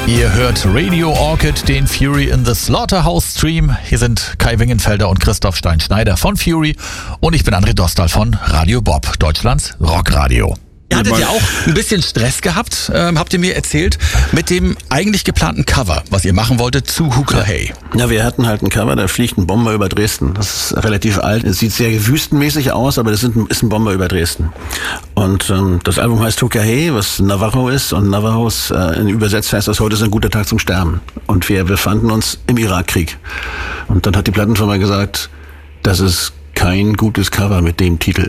Ihr hört Radio Orchid, den Fury in the Slaughterhouse Stream. Hier sind Kai Wingenfelder und Christoph Stein-Schneider von Fury und ich bin André Dostal von Radio Bob, Deutschlands Rockradio. Ihr hattet ja auch ein bisschen Stress gehabt, habt ihr mir erzählt, mit dem eigentlich geplanten Cover, was ihr machen wolltet zu Hooker Hey. Ja, wir hatten halt ein Cover, da fliegt ein Bomber über Dresden. Das ist relativ alt. Es sieht sehr wüstenmäßig aus, aber das ist ein Bomber über Dresden. Und das Album heißt Hooker Hey, was Navajo ist. Und Navajos, übersetzt heißt das, heute ist ein guter Tag zum Sterben. Und wir befanden uns im Irakkrieg. Und dann hat die Plattenfirma gesagt, das ist kein gutes Cover mit dem Titel.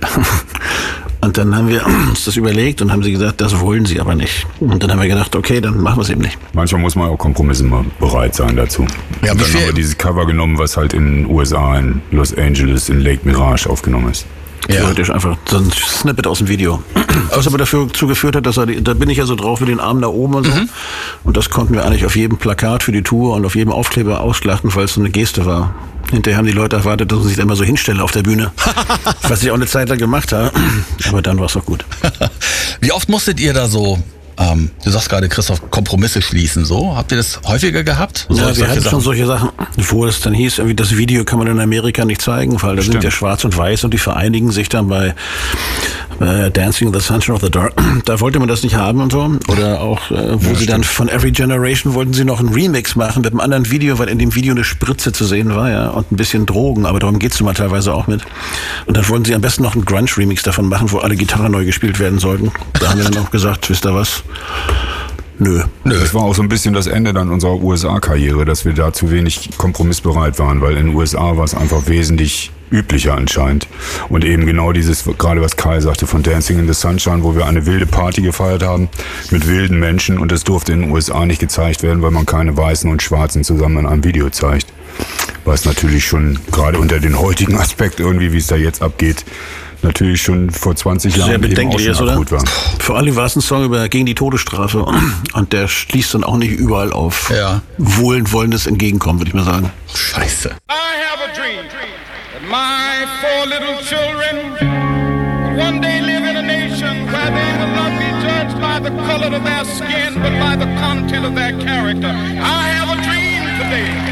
Und dann haben wir uns das überlegt und haben sie gesagt, das wollen sie aber nicht. Und dann haben wir gedacht, okay, dann machen wir es eben nicht. Manchmal muss man auch Kompromisse mal bereit sein dazu. Ja, und dann haben wir dieses Cover genommen, was halt in den USA, in Los Angeles, in Lake Mirage aufgenommen ist. Theoretisch einfach so ein Snippet aus dem Video. Was aber dazu geführt hat, da bin ich ja so drauf mit den Armen da oben und so. Und das konnten wir eigentlich auf jedem Plakat für die Tour und auf jedem Aufkleber ausschlachten, weil es so eine Geste war. Hinterher haben die Leute erwartet, dass ich da immer so hinstelle auf der Bühne. Was ich auch eine Zeit lang gemacht habe. Aber dann war es auch gut. Wie oft musstet ihr da so, du sagst gerade, Christoph, Kompromisse schließen, so? Habt ihr das häufiger gehabt? Ja, wir hatten schon solche Sachen, wo es dann hieß, irgendwie das Video kann man in Amerika nicht zeigen, weil da sind ja schwarz und weiß und die vereinigen sich dann bei Dancing in the Sunshine of the Dark. Da wollte man das nicht haben und so. Oder auch, wo sie dann von Every Generation wollten sie noch einen Remix machen mit einem anderen Video, weil in dem Video eine Spritze zu sehen war, ja, und ein bisschen Drogen, aber darum geht's mal teilweise auch mit. Und dann wollten sie am besten noch einen Grunge-Remix davon machen, wo alle Gitarren neu gespielt werden sollten. Da haben wir dann auch gesagt, wisst ihr was? Nö. Das war auch so ein bisschen das Ende dann unserer USA-Karriere, dass wir da zu wenig kompromissbereit waren, weil in den USA war es einfach wesentlich üblicher anscheinend. Und eben genau dieses, gerade was Kai sagte, von Dancing in the Sunshine, wo wir eine wilde Party gefeiert haben mit wilden Menschen und das durfte in den USA nicht gezeigt werden, weil man keine Weißen und Schwarzen zusammen in einem Video zeigt. Was natürlich schon gerade unter den heutigen Aspekt irgendwie, wie es da jetzt abgeht, natürlich schon vor 20 Jahren sehr bedenklich ist, oder? War. Vor allem war es ein Song gegen die Todesstrafe und der schließt dann auch nicht überall auf wohlwollendes Entgegenkommen, würde ich mal sagen. Scheiße. I have a dream that my 4 little children will one day live in a nation where they will not be judged by the color of their skin but by the content of their character. I have a dream today